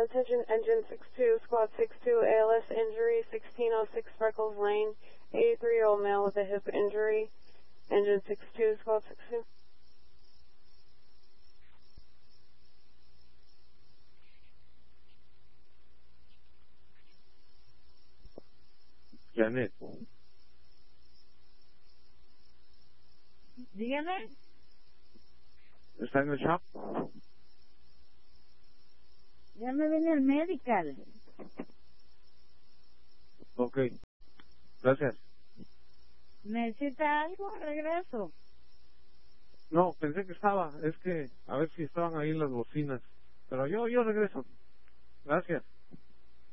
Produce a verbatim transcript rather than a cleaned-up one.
attention, engine six two, squad six two, A L S injury, sixteen oh six Freckles Lane, eighty-three-year-old male with a hip injury, engine six two, squad six two. Janet. Dígame. ¿Está en el shop? Ya me vine al medical. Ok. Gracias. ¿Necesita algo? Regreso. No, pensé que estaba. Es que a ver si estaban ahí las bocinas. Pero yo, yo regreso. Gracias.